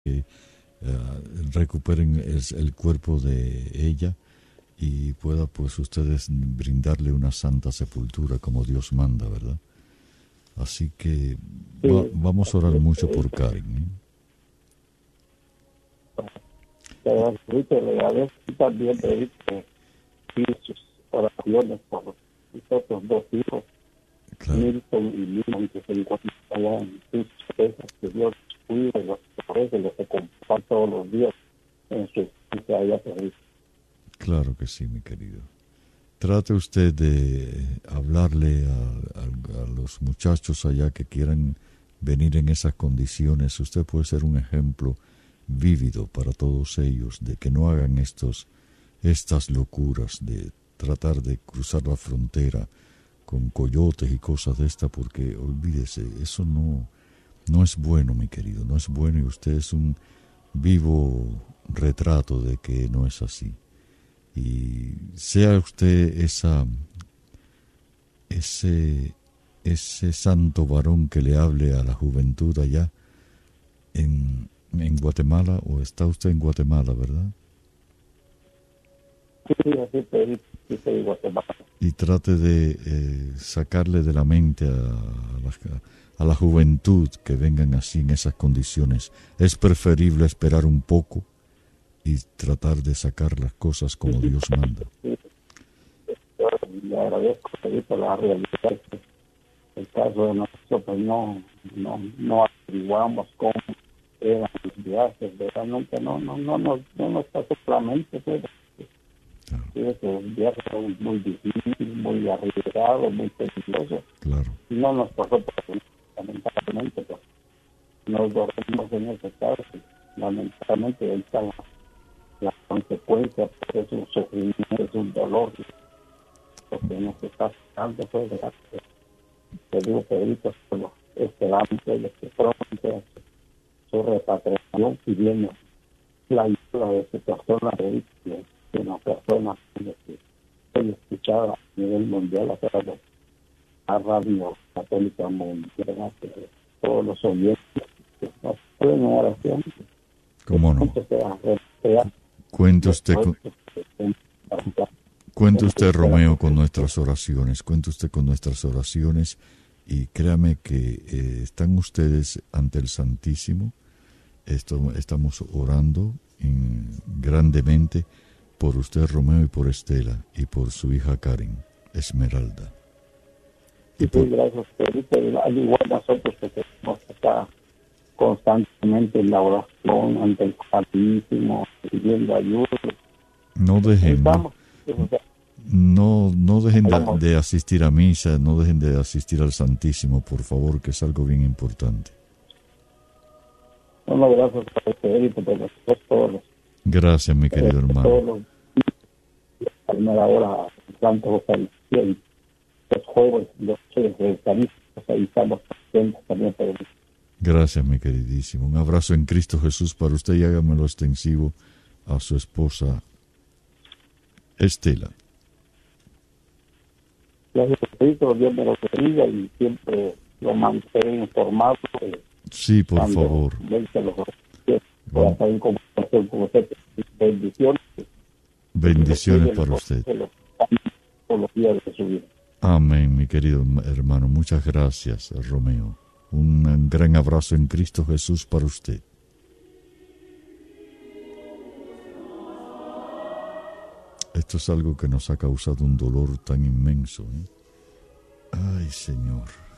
que recuperen el cuerpo de ella y pueda pues ustedes brindarle una santa sepultura como Dios manda, ¿verdad? Así que Sí, vamos a orar mucho por Karen, te agradezco, le agradezco también pedirte sus oraciones por mis otros dos hijos, Claro, Milton y Lina, que se encuentran allá en sus empresas, que Dios los cuide y los protege, los acompaña todos los días en su estancia allá por. claro que sí, mi querido. Trate usted de hablarle a los muchachos allá que quieran venir en esas condiciones. Usted puede ser un ejemplo vívido para todos ellos de que no hagan estas locuras de tratar de cruzar la frontera con coyotes y cosas de esta, porque olvídese, eso no es bueno, mi querido, no es bueno, y usted es un vivo retrato de que no es así. Y sea usted ese santo varón que le hable a la juventud allá en Guatemala, o está usted en Guatemala, ¿verdad? Sí, así te digo, Y trate de sacarle de la mente a la juventud que vengan así en esas condiciones. Es preferible esperar un poco y tratar de sacar las cosas como Dios manda. yo le agradezco pedirte la realidad. El caso de nosotros, pues no averiguamos cómo eran los viajes, realmente no nos pasó por la mente, pues. Claro, Sí, esos viajes son muy difíciles, muy arriesgados, muy peligrosos. claro, No nos pasó por la mente, lamentablemente, pues. Nos dormimos en ese caso. Lamentablemente, ahí está la consecuencia, pues, es un sufrimiento, es un dolor, porque nos está pasando, pues, ¿verdad? Te digo, Pedrito, solo esperamos de que pronto su repatriación, pidiendo la ayuda de su persona, de una persona que estoy escuchada a nivel mundial a través de la radio católica mundial, que todos los oyentes que nos pueden en oración, cómo no. que sea real, Cuente usted, cuente usted, Romeo, con nuestras oraciones, cuente usted con nuestras oraciones, y créame que están ustedes ante el Santísimo. Estamos orando grandemente por usted, Romeo, y por Estela, y por su hija Karen, Esmeralda. Y pues gracias, Pedrito, al igual nosotros que tenemos acá constantemente en la oración ante el Santísimo, pidiendo ayuda. No dejen, Estamos, no dejen de asistir a misa, no dejen de asistir al Santísimo, por favor, que es algo bien importante. no, gracias, Pedrito, por nosotros todos. Gracias, mi querido hermano. Todos los días, a primera hora, Santo Eucaristía, los jóvenes, los eucarísticos, ahí estamos presentes también, Pedrito. Gracias, mi queridísimo. Un abrazo en Cristo Jesús para usted, y hágamelo extensivo a su esposa Estela. Gracias, Pedrito, Dios me lo bendiga y siempre lo mantengo informado. Sí, por favor. Pueda estar en comunicación con usted. Bendiciones. Bendiciones para usted. Todos los días de su vida. Amén, mi querido hermano. Muchas gracias, Romeo. Un gran abrazo en Cristo Jesús para usted. Esto es algo que nos ha causado un dolor tan inmenso, ¿eh? Ay, Señor.